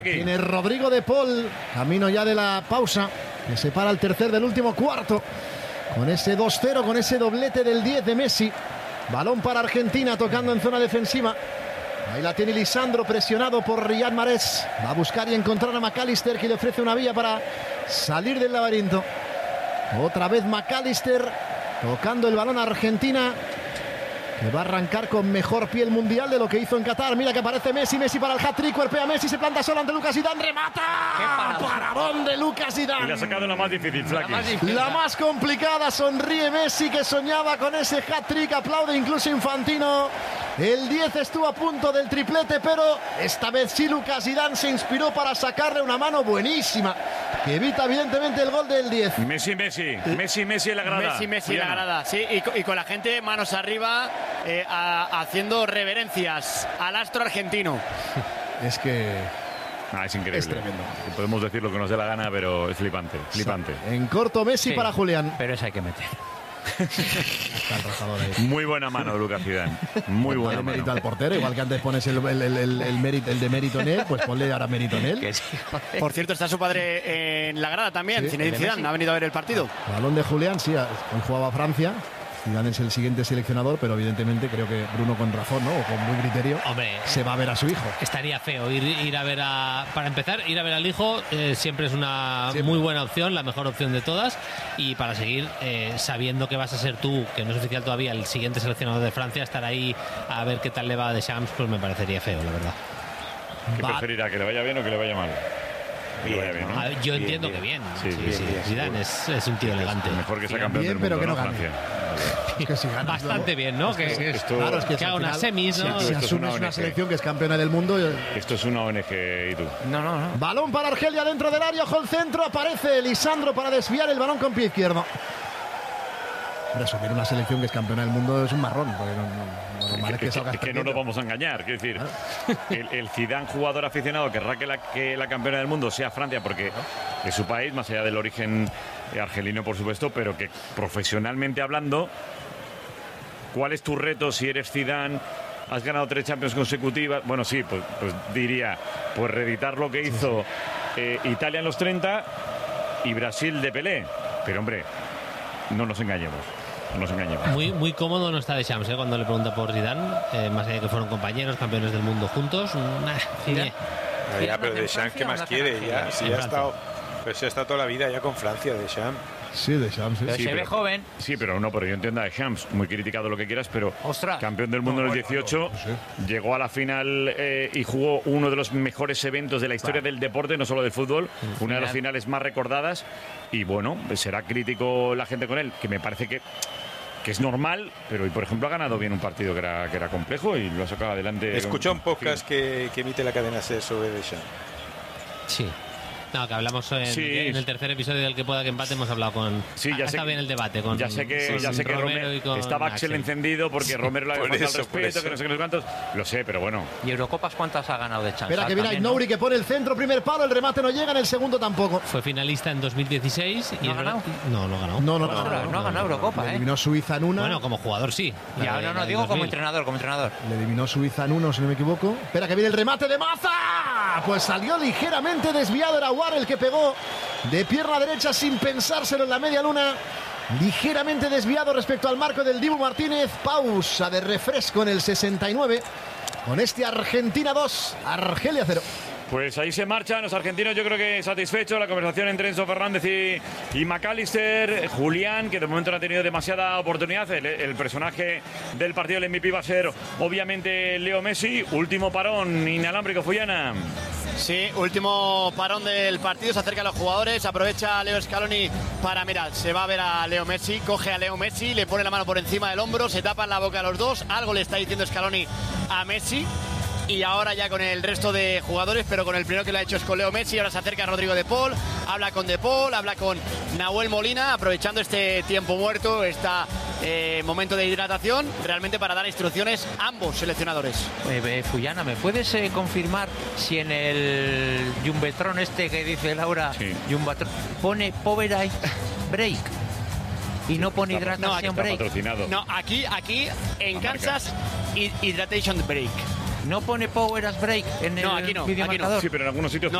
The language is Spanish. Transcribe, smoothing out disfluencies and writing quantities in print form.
Tiene Rodrigo de Paul, camino ya de la pausa, que separa el tercer del último cuarto. Con ese 2-0, con ese doblete del 10 de Messi. Balón para Argentina, tocando en zona defensiva. Ahí la tiene Lisandro, presionado por Riyad Mahrez. Va a buscar y encontrar a McAllister, que le ofrece una vía para salir del laberinto. Otra vez McAllister, tocando el balón a Argentina, que va a arrancar con mejor pie el mundial de lo que hizo en Qatar. Mira que aparece Messi para el hat-trick, cuerpea Messi, se planta solo ante Lucas Zidane, remata. Paradón de Lucas Zidane. Y le ha sacado la más difícil, Flaki. La más complicada, sonríe Messi, que soñaba con ese hat-trick, aplaude incluso Infantino. El 10 estuvo a punto del triplete, pero esta vez sí Lucas Zidane se inspiró para sacarle una mano buenísima, que evita evidentemente el gol del 10. Messi en la grada. Messi en la grada, sí, y con la gente manos arriba, haciendo reverencias al astro argentino. Es que... es increíble. Es tremendo. Podemos decir lo que nos dé la gana, pero es flipante. En corto Messi para Julián. Pero eso hay que meter. Está el rozador ahí. Muy buena mano de Lucas Zidane. Muy buena Dale mano. mérito al portero, igual que antes pones el de mérito en él, pues ponle ahora mérito en él. Por cierto, está su padre en la grada también. Sí, Zinedine Zidane ha venido a ver el partido. Balón de Julián, sí, hoy jugaba Francia. Zidane es el siguiente seleccionador, pero evidentemente creo que Bruno con razón, ¿no? O con buen criterio, hombre, se va a ver a su hijo. Estaría feo ir a ver para empezar, ir a ver al hijo siempre es una muy buena opción, la mejor opción de todas, y para seguir sabiendo que vas a ser tú, que no es oficial todavía, el siguiente seleccionador de Francia, estar ahí a ver qué tal le va a Deschamps, pues me parecería feo, la verdad. ¿Qué preferirá, que le vaya bien o que le vaya mal? Bien, ¿no? Yo entiendo que bien. Sí. Zidane es un tío elegante. Mejor que sea campeón del mundo, pero que no Francia. Es que si ganas bastante bien, ¿no? Claro, es que haga unas semis, ¿no? Si asumes una selección que es campeona del mundo. Esto es una ONG, ¿y tú? No. Balón para Argelia dentro del área, ojo el centro, aparece Lisandro para desviar el balón con pie izquierdo. Resumir una selección que es campeona del mundo es un marrón, porque es que no nos vamos a engañar. Quiero decir, el Zidane, jugador aficionado, querrá que la campeona del mundo sea Francia, porque es su país, más allá del origen argelino, por supuesto, pero que profesionalmente hablando, ¿cuál es tu reto si eres Zidane? Has ganado 3 Champions consecutivas. Bueno, sí, pues diría, pues reeditar lo que hizo Italia en los 30 y Brasil de Pelé. Pero hombre, no nos engañemos. Muy cómodo no está Deschamps, cuando le pregunta por Zidane, más allá de que fueron compañeros, campeones del mundo juntos. Pero Deschamps, ¿qué más quiere? Si ha estado toda la vida ya con Francia, Deschamps. Sí, Deschamps. Pero se ve joven. Sí, pero yo entiendo a Deschamps, muy criticado lo que quieras, pero campeón del mundo en el 18, llegó a la final y jugó uno de los mejores eventos de la historia del deporte, no solo del fútbol, una de las finales más recordadas, y bueno, será crítico la gente con él, que me parece que es normal, pero por ejemplo ha ganado bien un partido que era complejo y lo ha sacado adelante. Escuchó un podcast que emite la cadena SER sobre Deschamps. Sí. No, que hablamos en el tercer episodio del que pueda que empate, hemos hablado con... Sí, ya está bien el debate con... Ya sé que Romero estaba Axel encendido porque Romero le había faltado el respeto, que no sé qué, no sé cuántos. Lo sé, pero bueno. ¿Y Eurocopas cuántas ha ganado de chance? Espera que viene Nouri, que pone el centro, primer palo, el remate no llega, en el segundo tampoco. Fue finalista en 2016 y... ¿No ha ganado? No ha ganado. No ha ganado Eurocopa, eliminó Suiza en una. Bueno, como jugador sí. Digo como entrenador. Le eliminó Suiza en uno, si no me equivoco. Espera que viene el remate de Maza. Pues salió ligeramente desviado, era War el que pegó de pierna derecha sin pensárselo en la media luna. Ligeramente desviado respecto al marco del Dibu Martínez. Pausa de refresco en el 69. Con este Argentina 2, Argelia 0. Pues ahí se marchan los argentinos, yo creo que satisfechos. La conversación entre Enzo Fernández y McAllister. Julián, que de momento no ha tenido demasiada oportunidad. El personaje del partido, el MVP, va a ser obviamente Leo Messi. Último parón inalámbrico, Fuyana. Sí, último parón del partido, se acercan los jugadores, aprovecha Leo Scaloni para, se va a ver a Leo Messi, coge a Leo Messi, le pone la mano por encima del hombro, se tapan la boca a los dos, algo le está diciendo Scaloni a Messi. Y ahora ya con el resto de jugadores, pero con el primero que lo ha hecho es con Leo Messi. Ahora se acerca Rodrigo de Paul, habla con De Paul, habla con Nahuel Molina, aprovechando este tiempo muerto, este momento de hidratación, realmente para dar instrucciones a ambos seleccionadores. Fuyana, ¿me puedes confirmar si en el Jumbetron este que dice Laura, Jumbatron, pone Powerade Break? Y no pone Hydration Break. No, aquí en Kansas, Hydration Break. ¿No pone Power as Break en el videomarcador? Sí, pero en algunos sitios